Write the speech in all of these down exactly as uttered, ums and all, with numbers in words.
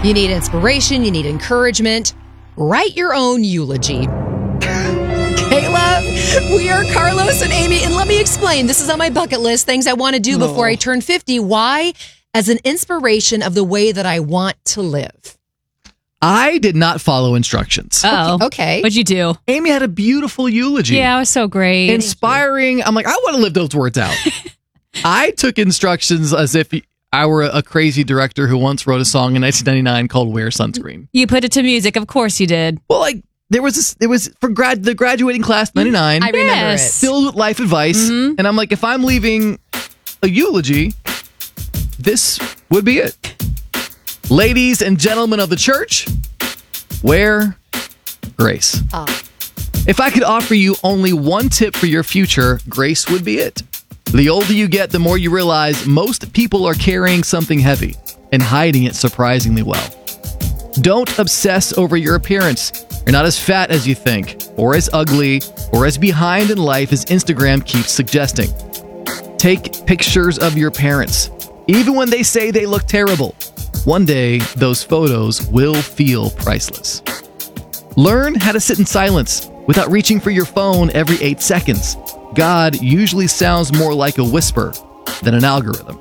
You need inspiration. You need encouragement. Write your own eulogy. Kayla, we are Carlos and Amy, and let me explain. This is on my bucket list, things I want to do before I turn fifty. Why? As an inspiration of the way that I want to live. I did not follow instructions. Oh, Okay. What'd you do? Amy had a beautiful eulogy. Yeah, it was so great. Inspiring. I'm like, I want to live those words out. I took instructions as if I were a crazy director who once wrote a song in nineteen ninety-nine called Wear Sunscreen. You put it to music, of course you did. Well, like, there was this, it was for grad the graduating class ninety-nine. I remember Yes. it. Filled with life advice. And I'm like, if I'm leaving a eulogy, this would be it. Ladies and gentlemen of the church, wear grace. Ah. If I could offer you only one tip for your future, grace would be it. The older you get, the more you realize most people are carrying something heavy and hiding it surprisingly well. Don't obsess over your appearance. You're not as fat as you think, or as ugly, or as behind in life as Instagram keeps suggesting. Take pictures of your parents, even when they say they look terrible. One day, those photos will feel priceless. Learn how to sit in silence without reaching for your phone every eight seconds. God usually sounds more like a whisper than an algorithm.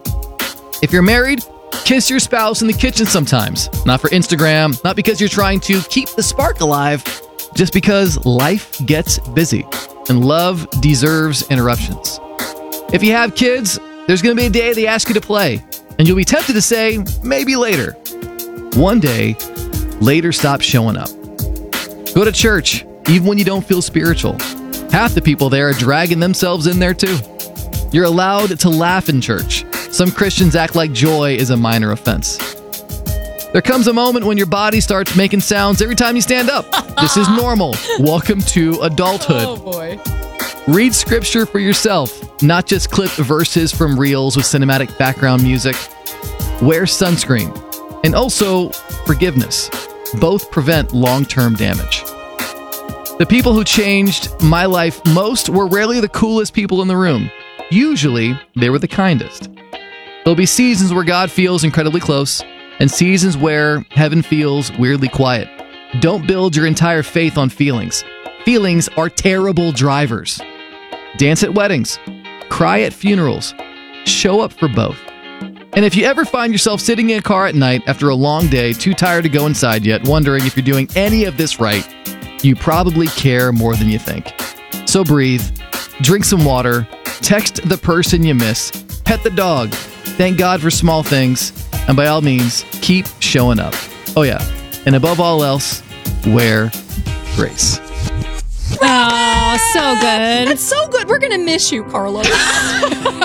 If you're married, kiss your spouse in the kitchen sometimes. Not for Instagram, not because you're trying to keep the spark alive, just because life gets busy and love deserves interruptions. If you have kids, there's going to be a day they ask you to play, and you'll be tempted to say, maybe later. One day, later stops showing up. Go to church, even when you don't feel spiritual. Half the people there are dragging themselves in there too. You're allowed to laugh in church. Some Christians act like joy is a minor offense. There comes a moment when your body starts making sounds every time you stand up. This is normal. Welcome to adulthood. Oh, boy. Read scripture for yourself, not just clip verses from reels with cinematic background music. Wear sunscreen. And also forgiveness. Both prevent long-term damage. The people who changed my life most were rarely the coolest people in the room. Usually, they were the kindest. There'll be seasons where God feels incredibly close, and seasons where heaven feels weirdly quiet. Don't build your entire faith on feelings. Feelings are terrible drivers. Dance at weddings. Cry at funerals. Show up for both. And if you ever find yourself sitting in a car at night after a long day, too tired to go inside yet, wondering if you're doing any of this right, you probably care more than you think. So breathe, drink some water, text the person you miss, pet the dog, thank God for small things, and by all means, keep showing up. Oh yeah, and above all else, wear grace. Oh, so good. That's so good. We're going to miss you, Carlos.